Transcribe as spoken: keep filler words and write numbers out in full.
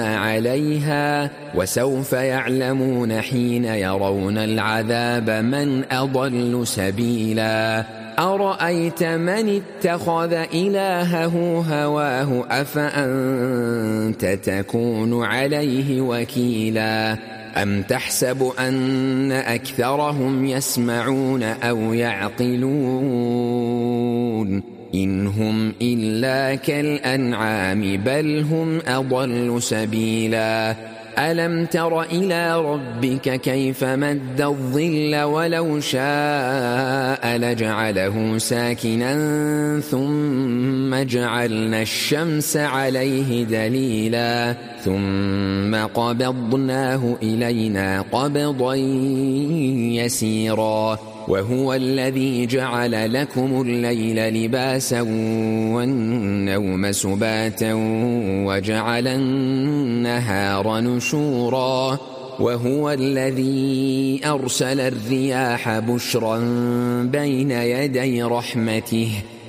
عليها وسوف يعلمون حين يرون العذاب من أضل سبيلا أرأيت من اتخذ إلهه هواه أفأنت تكون عليه وكيلا أم تحسب أن أكثرهم يسمعون أو يعقلون إن هم إلا كالأنعام بل هم أضل سبيلا ألم تر إلى ربك كيف مد الظل ولو شاء لجعله ساكنا ثم جعلنا الشمس عليه دليلا ثم قبضناه إلينا قبضا يسيرا وهو الذي جعل لكم الليل لباسا والنوم سباتا وجعل النهار نشورا وهو الذي أرسل الرياح بشرا بين يدي رحمته